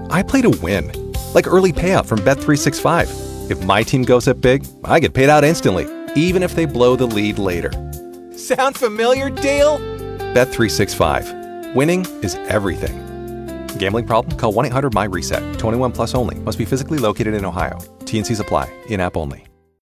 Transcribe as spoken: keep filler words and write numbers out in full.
I play to win, like early payout from Bet three sixty-five. If my team goes up big, I get paid out instantly, even if they blow the lead later. Sound familiar, Dale? Bet three sixty-five. Winning is everything. Gambling problem? Call one eight hundred M Y RESET. twenty-one plus only. Must be physically located in Ohio. T and C's apply. In-app only.